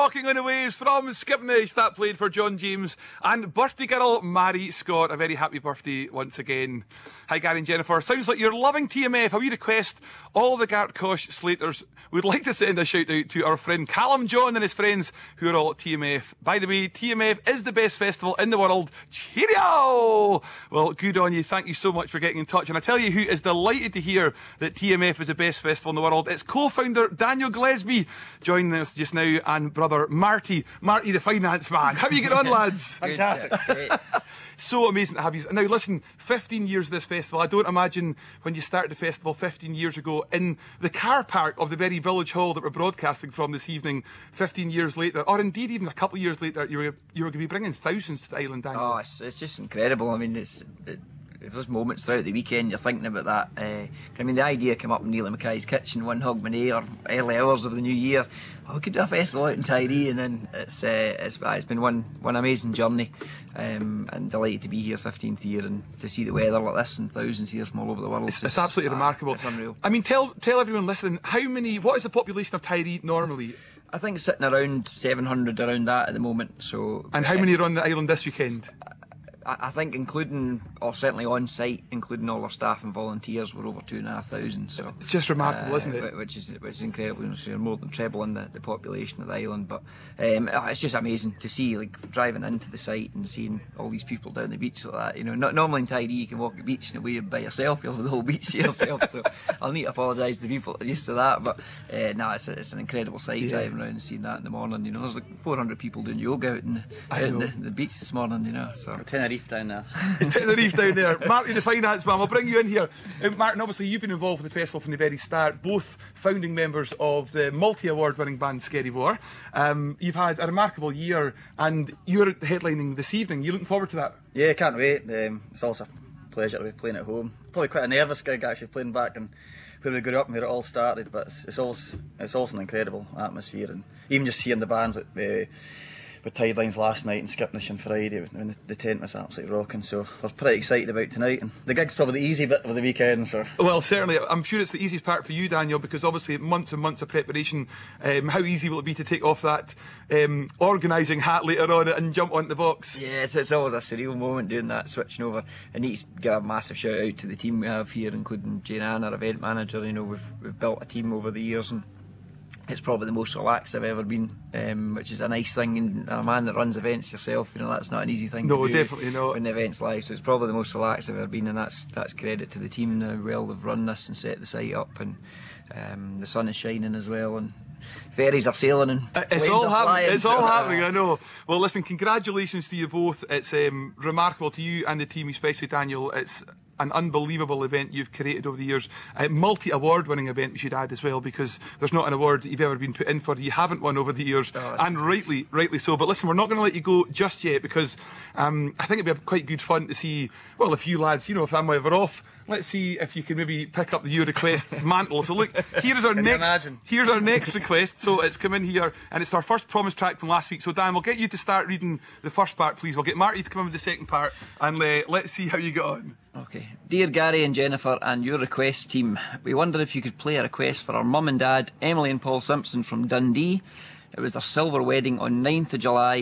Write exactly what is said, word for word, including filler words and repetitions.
Rocking on the Waves from Skipness. That played for John James and birthday girl Mary Scott. A very happy birthday once again. Hi Gary and Jennifer. Sounds like you're loving T M F. A wee request. All the Gartcosh Slaters would like to send a shout out to our friend Callum John and his friends who are all at T M F. By the way, T M F is the best festival in the world. Cheerio! Well, good on you. Thank you so much for getting in touch. And I tell you who is delighted to hear that T M F is the best festival in the world. It's co-founder Daniel Gillespie joining us just now, and brother Marty, Marty the finance man. How are you getting on, lads? Fantastic. So amazing to have you. Now listen, fifteen years of this festival. I don't imagine when you started the festival fifteen years ago in the car park of the very village hall that we're broadcasting from this evening, fifteen years later, or indeed even a couple of years later, you were, you were going to be bringing thousands to the island, Daniel. Oh, it's, it's just incredible. I mean, it's... It, There's those moments throughout the weekend you're thinking about that. Uh, I mean, the idea came up in Neil Mackay's kitchen one Hogmanay or early hours of the new year. Oh, we could do a festival out in Tiree, and then it's uh, it's, it's been one one amazing journey. Um, and delighted to be here, fifteenth year, and to see the weather like this and thousands here from all over the world. It's, it's absolutely uh, remarkable. It's unreal. I mean, tell tell everyone listening, how many? What is the population of Tiree normally? I think it's sitting around seven hundred, around that at the moment. So. And how many are on the island this weekend? I think including, or certainly on site, including all our staff and volunteers, we're over two and a half thousand. So it's just remarkable, uh, isn't it? Which is which is incredible. You know, so you're more than trebling the, the population of the island. But um, it's just amazing to see, like driving into the site and seeing all these people down the beach like that. You know, not normally in Tiree you can walk the beach in a way by yourself. You'll have the whole beach to yourself. So I'll need to apologise to people that are used to that. But uh, no, it's a, it's an incredible sight, yeah. Driving around and seeing that in the morning. You know, there's like four hundred people doing yoga out in the, out in the, the beach this morning. You know, so Tenerife down there. Tenerife down there. Marty the finance man, I'll bring you in here. Uh, Martin, obviously you've been involved with the festival from the very start, both founding members of the multi-award winning band Scary War. Um, you've had a remarkable year and you're headlining this evening. You looking forward to that? Yeah, can't wait. Um, it's also a pleasure to be playing at home. Probably quite a nervous gig actually, playing back and where we grew up and where it all started, but it's, it's, also, it's also an incredible atmosphere, and even just seeing the bands at uh, with Tidelines last night and Skipness on Friday, when the, the tent was absolutely rocking, so we're pretty excited about tonight, and the gig's probably the easy bit of the weekend. So. Well, certainly, I'm sure it's the easiest part for you, Daniel, because obviously months and months of preparation. Um, how easy will it be to take off that um, organising hat later on and jump onto the box? Yes, it's always a surreal moment doing that, switching over. I need to give a massive shout out to the team we have here, including Jane Ann, our event manager. You know, we've, we've built a team over the years, and it's probably the most relaxed I've ever been, um, which is a nice thing. And a man that runs events yourself, you know, that's not an easy thing no, to do. No, definitely not. When the event's live, so it's probably the most relaxed I've ever been, and that's that's credit to the team how well they've run this and set the site up, and um, the sun is shining as well, and ferries are sailing, and it's all happening. It's so, all uh, happening. I know. Well, listen, congratulations to you both. It's um, remarkable to you and the team, especially Daniel. It's an unbelievable event you've created over the years. A multi-award winning event, we should add as well, because there's not an award that you've ever been put in for that you haven't won over the years, oh, and rightly rightly so. But listen, we're not going to let you go just yet, because um, I think it'd be quite good fun to see, well, if you lads, you know, if I'm ever off, let's see if you can maybe pick up the Your Request mantle. So look, here's our can next here's our next request. So it's come in here, and it's our first promise track from last week. So Dan, we'll get you to start reading the first part, please. We'll get Marty to come in with the second part, and uh, let's see how you get on. Okay. Dear Gary and Jennifer and Your Request team, we wonder if you could play a request for our mum and dad, Emily and Paul Simpson from Dundee. It was their silver wedding on ninth of July